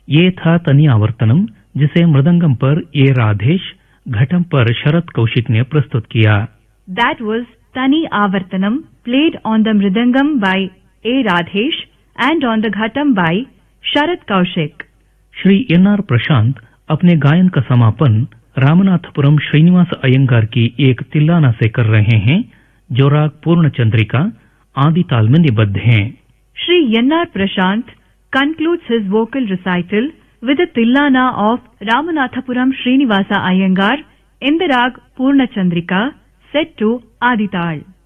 ये था तनी आवर्तनम, जिसे मृदंगम पर ए राधेश, घटम पर शरद कौशिक ने प्रस्तुत किया। That was Tani Avartanam, played on the mridangam by A. Radhesh and on the ghatam by Sharad Kaushik. Shri NR. प्रशांत अपने गायन का समापन रामनाथपुरम श्रीनिवास अयंगार की एक तिल्लाना से कर रहे हैं, जो राग पूर्ण चंद्रिका आदि ताल में निबद्ध हैं। Shri N.R. Prashant concludes his vocal recital with a tillana of Ramanathapuram Srinivasa Iyengar in the rag Purna Chandrika set to Adi Tal.